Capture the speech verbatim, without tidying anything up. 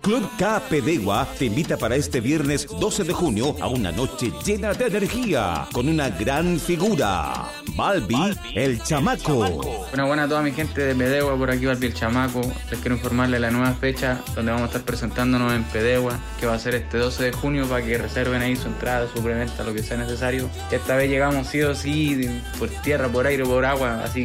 Club K Pedegua te invita para este viernes doce de junio a una noche llena de energía con una gran figura, Balbi el Chamaco. Bueno, buena a toda mi gente de Pedegua, por aquí Balbi el Chamaco. Les quiero informarles la nueva fecha donde vamos a estar presentándonos en Pedegua, que va a ser este doce de junio, para que reserven ahí su entrada, su preventa, lo que sea necesario. Esta vez llegamos sí o sí, por tierra, por aire, por agua, así